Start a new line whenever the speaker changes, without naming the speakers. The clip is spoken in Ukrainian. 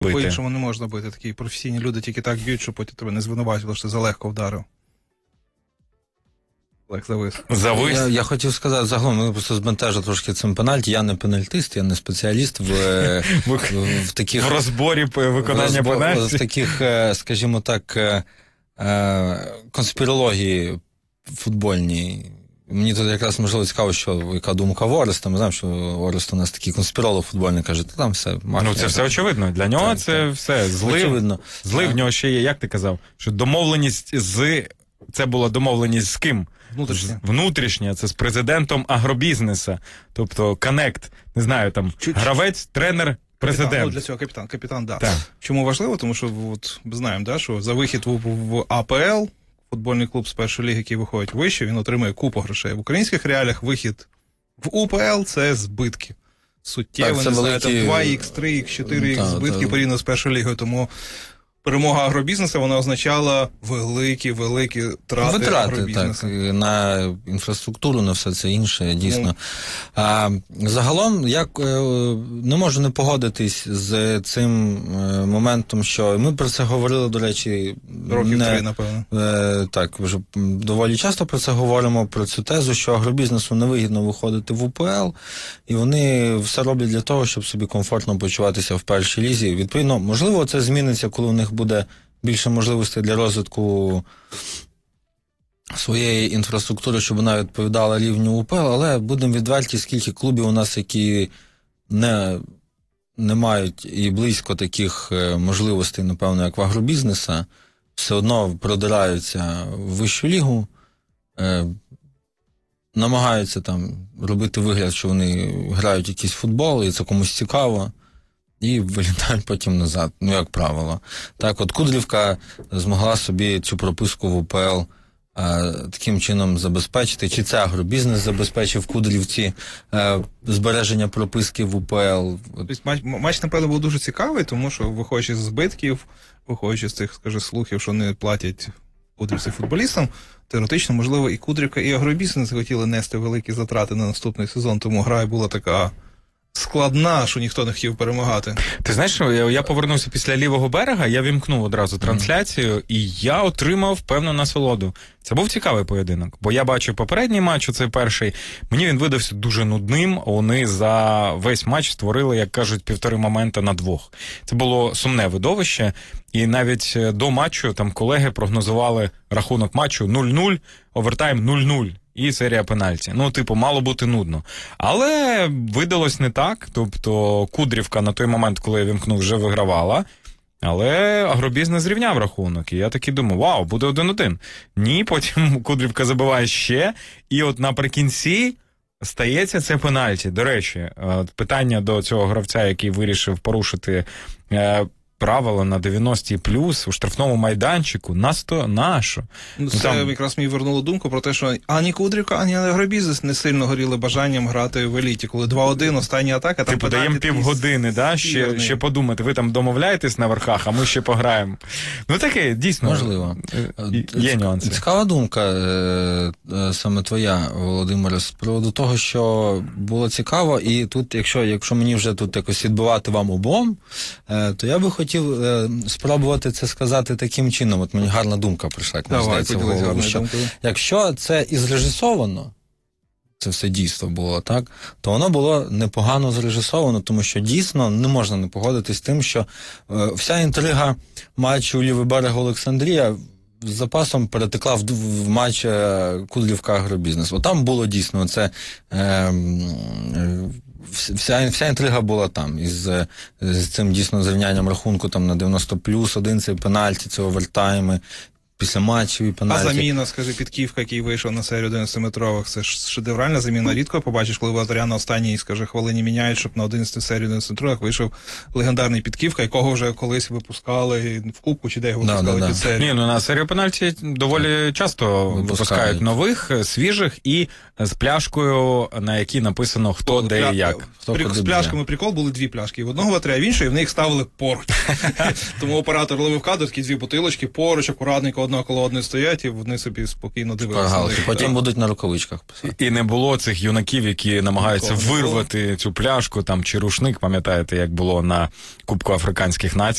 По-іншому не можна бити. Такі професійні люди тільки так б'ють, що потім тебе не звинувачували, що ти залегко вдарив. Олег завис.
Я хотів сказати, загалом, ми просто збентежили трошки цим пенальті. Я не пенальтист, я не спеціаліст в таких...
В розборі виконання пенальті.
В таких, скажімо так, конспірології футбольній. Мені тут якраз, можливо, цікаво, яка думка в Ореста. Ми знаємо, що Орест у нас такий конспіролог футбольний, каже, там все.
Ну, це все очевидно. Для нього це все. Злив в нього ще є, як ти казав, що домовленість це була домовленість з ким? Внутрішня, це з президентом агробізнесу. Тобто, коннект, не знаю, там, гравець, тренер, президент.
Ну, для цього капітан, да. Так. Чому важливо? Тому що, от, ми знаємо, да, що за вихід в АПЛ, футбольний клуб з першої ліги, який виходить вище, він отримує купу грошей. В українських реаліях вихід в УПЛ – це збитки. Суттєво, не знаю, там 2х, 3х, 4х збитки порівняно з першою лігою, тому перемога агробізнесу, вона означала великі витрати агробізнесу.
Так, на інфраструктуру, на все це інше, дійсно. Загалом, не можу не погодитись з цим моментом, що ми про це говорили, до речі...
Років 3, напевно.
Так, вже доволі часто про це говоримо, про цю тезу, що агробізнесу невигідно виходити в УПЛ, і вони все роблять для того, щоб собі комфортно почуватися в першій лізі. Відповідно, можливо, це зміниться, коли у них буде більше можливостей для розвитку своєї інфраструктури, щоб вона відповідала рівню УПЛ, але будемо відверті, скільки клубів у нас, які не мають і близько таких можливостей, напевно, як в агробізнеса, все одно продираються в вищу лігу, намагаються там робити вигляд, що вони грають якийсь футбол, і це комусь цікаво, і вилітають потім назад, ну, як правило. Так, от Кудрівка змогла собі цю прописку в УПЛ таким чином забезпечити, чи це агробізнес забезпечив Кудрівці збереження прописки в УПЛ.
Матч, напевно, був дуже цікавий, тому що, виходячи з збитків, виходячи з цих, слухів, що не платять Кудрівці футболістам, теоретично, можливо, і Кудрівка, і агробізнес хотіли нести великі затрати на наступний сезон, тому гра була така складна, що ніхто не хотів перемагати.
Ти знаєш, я повернувся після лівого берега, я вімкнув одразу трансляцію, і я отримав певну насолоду. Це був цікавий поєдинок, бо я бачив попередній матч, оцей перший, мені він видався дуже нудним, вони за весь матч створили, як кажуть, 1,5 момента на 2. Це було сумне видовище, і навіть до матчу там колеги прогнозували рахунок матчу 0-0, овертайм 0-0. І серія пенальті. Ну, типу, мало бути нудно. Але видалось не так. Тобто Кудрівка на той момент, коли я вімкнув, вже вигравала. Але агробізнес зрівняв рахунок. І я таки думав, вау, буде 1-1. Ні, потім Кудрівка забиває ще. І от наприкінці стається це пенальті. До речі, питання до цього гравця, який вирішив порушити правила на 90-й плюс у штрафному майданчику. Нащо?
Ну, це якраз мені вернуло думку про те, що ані Кудрівка, ані агробізнес не сильно горіли бажанням грати в еліті. Коли 2-1, остання атака, там
типу, даємо півгодини, да? ще подумати. Ви там домовляєтесь на верхах, а ми ще пограємо. Ну таке, дійсно.
Можливо.
Є нюанси.
Цікава думка саме твоя, Володимире, з приводу того, що було цікаво, і тут, якщо мені вже тут якось відбивати вам обом, то я би хотів спробувати це сказати таким чином. От мені гарна думка прийшла, як мені здається, в голову, що якщо це і зрежисовано, це все дійство було, так, то воно було непогано зрежисовано, тому що дійсно не можна не погодитись з тим, що вся інтрига матчу Лівий берег Олександрія з запасом перетекла в матч Кудрівка агробізнес. От там було дійсно це вся інтрига була там, з цим дійсно зрівнянням рахунку там на 90+1, це пенальті, це овертайми, післяматчеві пенальті.
А заміна, скажи, Підківка, який вийшов на серію 11-метрових, це ж шедевральна заміна. Рідко побачиш, коли Вратаря на останній, скажи, хвилині міняють, щоб на 11 серію 11-метрових вийшов легендарний Підківка, якого вже колись випускали в Кубку, чи де його випускали під серію.
Ні, ну на серію пенальті доволі часто випускають нових, свіжих і з пляшкою, на якій написано хто, де і як.
З пляшками прикол, були 2 пляшки. В одного Вратаря, в іншої, в них ставили поруч. Тому оператор ловив кадр, такі 2 бутилочки поруч, акуратненько, одного коло одної стоять, і вони собі спокійно дивилися.
Шпаргалки. Потім будуть на рукавичках писати.
І не було цих юнаків, які намагаються
Ніколи не було.
вирвати цю пляшку там, чи рушник, пам'ятаєте, як було на Кубку Африканських націй.